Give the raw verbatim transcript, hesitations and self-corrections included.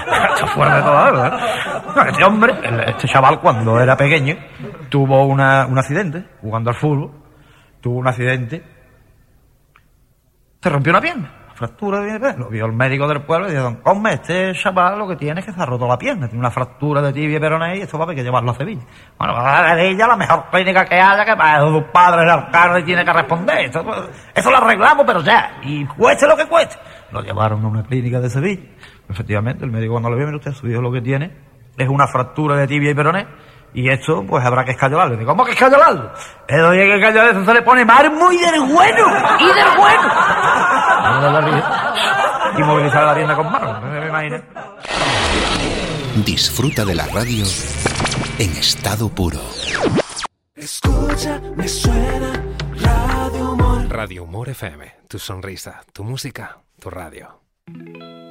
Esto fuera de toda hora, ¿eh? No, este hombre, este chaval, cuando era pequeño, tuvo una, un accidente jugando al fútbol. Tuvo un accidente. Se rompió una pierna. Fractura de pierna. Lo vio el médico del pueblo y dijo: don Cosme, este chaval lo que tiene es que se ha roto la pierna. Tiene una fractura de tibia y peroné y esto va a haber que llevarlo a Sevilla. Bueno, a ella la mejor clínica que haya, que para sus padres el alcalde tiene que responder. Esto, eso lo arreglamos, pero ya. Y cueste lo que cueste. Lo llevaron a una clínica de Sevilla. Efectivamente, el médico cuando lo vio, mire usted, su hijo lo que tiene es una fractura de tibia y peroné. Y esto, pues habrá que escayolarlo. Digo, ¿cómo que escayolarlo? Eso hay que escayolar, eso se le pone marmo y del bueno. Y del bueno. Y movilizar la tienda con marro, no me imagino. Disfruta de la radio en estado puro. Escucha, me suena Radio Humor. Radio Humor F M. Tu sonrisa, tu música, tu radio.